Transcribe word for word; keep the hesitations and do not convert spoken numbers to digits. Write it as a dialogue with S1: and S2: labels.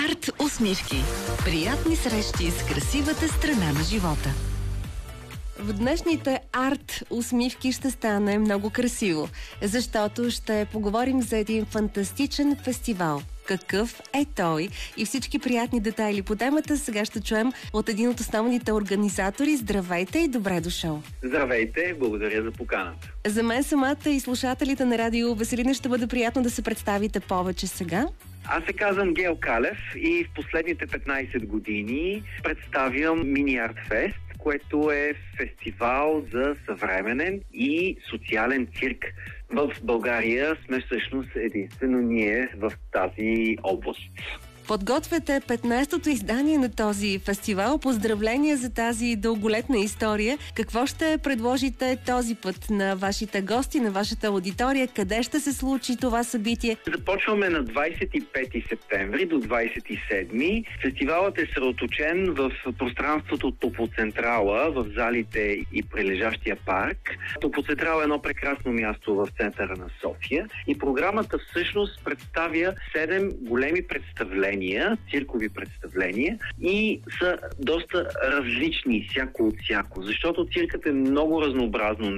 S1: Арт усмивки. Приятни срещи с красивата страна на живота. В днешните арт усмивки ще стане много красиво, защото ще поговорим за един фантастичен фестивал. Какъв е той и всички приятни детайли по темата сега ще чуем от един от основните организатори. Здравейте и добре дошъл!
S2: Здравейте, благодаря за поканата.
S1: За мен самата и слушателите на Радио Веселина ще бъде приятно да се представите повече сега.
S2: Аз се казвам Гео Калев и в последните петнайсет години представям Мини Арт Фест, което е фестивал за съвременен и социален цирк. В България сме всъщност единствено ние в тази област.
S1: Подготвяте петнайсетото издание на този фестивал. Поздравления за тази дълголетна история. Какво ще предложите този път на вашите гости, на вашата аудитория? Къде ще се случи това събитие?
S2: Започваме на двайсет и пети септември до двайсет и седми. Фестивалът е съсредоточен в пространството Топлоцентрала, в залите и прилежащия парк. Топлоцентрала е едно прекрасно място в центъра на София и програмата всъщност представя седем големи представления, циркови представления и са доста различни всяко от всяко, защото циркът е много разнообразно